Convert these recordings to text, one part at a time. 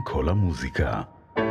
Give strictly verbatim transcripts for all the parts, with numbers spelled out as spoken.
כל המוזיקה.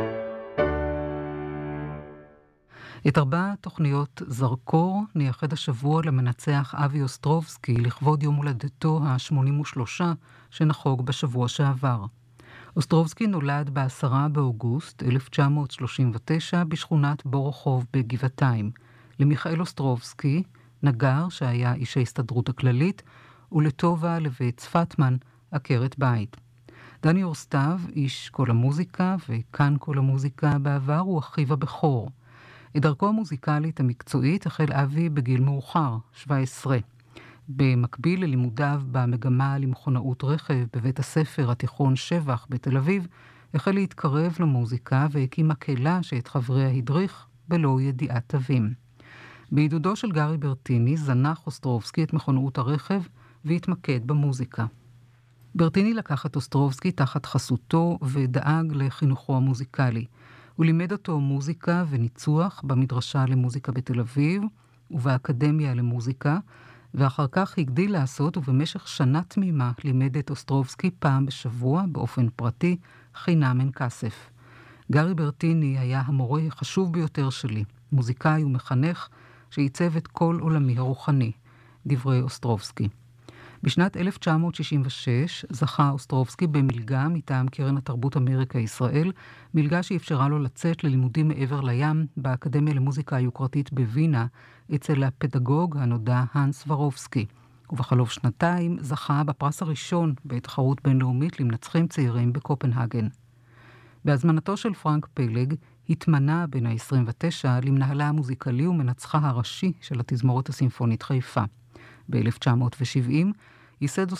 את ארבע תוכניות זרקור נייחד השבוע למנצח אבי אוסטרובסקי לכבוד יום הולדתו ה-שמונים ושלוש שנחוג בשבוע שעבר. אוסטרובסקי נולד ב-עשרה באוגוסט אלף תשע מאות שלושים ותשע בשכונת בורוכוב בגבעתיים, למיכאל אוסטרובסקי, נגר שהיה איש ההסתדרות הכללית, ולטובה לבית צפתמן, עקרת בית. דני אורסטב, איש כל המוזיקה וכאן כל המוזיקה בעבר, הוא אחיו הבכור. את דרכו המוזיקלית המקצועית החל אבי בגיל מאוחר, שבע עשרה. במקביל ללימודיו במגמה למכונאות רכב בבית הספר התיכון שבח בתל אביב, החל להתקרב למוזיקה והקים מקהלה שאת חבריה הדריך בלא ידיעת אבים. בעידודו של גרי ברטיני זנח אוסטרובסקי את מכונאות הרכב והתמקד במוזיקה. ברטיני לקח את אוסטרובסקי תחת חסותו ודאג לחינוכו המוזיקלי. הוא לימד אותו מוזיקה וניצוח במדרשה למוזיקה בתל אביב ובאקדמיה למוזיקה, ואחר כך הגדיל לעשות ובמשך שנה תמימה לימד את אוסטרובסקי פעם בשבוע באופן פרטי, חינם אין כסף. גרי ברטיני היה המורה החשוב ביותר שלי, מוזיקאי ומחנך שעיצב את כל עולמי הרוחני, דברי אוסטרובסקי. בשנת אלף תשע מאות שישים ושש זכה אוסטרובסקי במלגה מטעם קרן התרבות אמריקה ישראל, מלגה שאפשרה לו לצאת ללימודים מעבר לים באקדמיה למוזיקה היוקרתית בווינה, אצל הפדגוג הנודע הנס ורובסקי. ובחלוף שנתיים זכה בפרס הראשון בתחרות בינלאומית למנצחים צעירים בקופנהגן. בהזמנתו של פרנק פלג התמנה בין ה-עשרים ותשע למנהלה המוזיקלי ומנצחה הראשי של התזמורת הסימפונית חיפה. ב-אלף תשע מאות שבעים ייסד